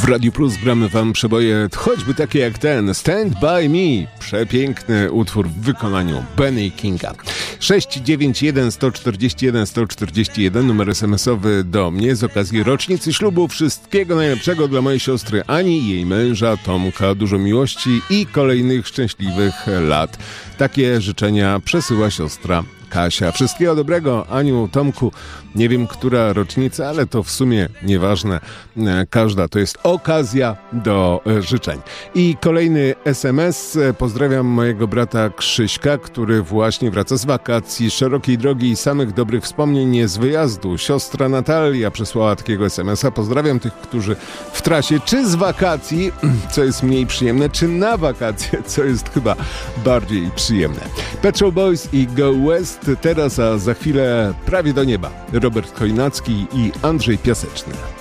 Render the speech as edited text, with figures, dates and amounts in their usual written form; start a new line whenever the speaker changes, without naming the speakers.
Radiu Plus gramy wam przeboje choćby takie jak ten Stand By Me. Przepiękny utwór w wykonaniu Benny Kinga. 691 141 141 numer SMS-owy do mnie z okazji rocznicy ślubu. Wszystkiego najlepszego dla mojej siostry Ani i jej męża Tomka. Dużo miłości i kolejnych szczęśliwych lat. Takie życzenia przesyła siostra Kasia. Wszystkiego dobrego, Aniu, Tomku. Nie wiem, która rocznica, ale to w sumie nieważne. Każda to jest okazja do życzeń. I kolejny SMS. Pozdrawiam mojego brata Krzyśka, który właśnie wraca z wakacji, szerokiej drogi i samych dobrych wspomnień z wyjazdu. Siostra Natalia przesłała takiego SMS-a. Pozdrawiam tych, którzy w trasie, czy z wakacji, co jest mniej przyjemne, czy na wakacje, co jest chyba bardziej przyjemne. Pet Shop Boys i Go West teraz, a za chwilę prawie do nieba. Robert Chojnacki i Andrzej Piaseczny.